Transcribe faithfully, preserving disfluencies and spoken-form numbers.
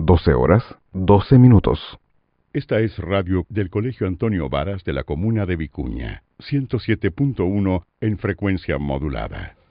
doce horas, doce minutos. Esta es radio del Colegio Antonio Varas de la comuna de Vicuña, ciento siete punto uno en frecuencia modulada.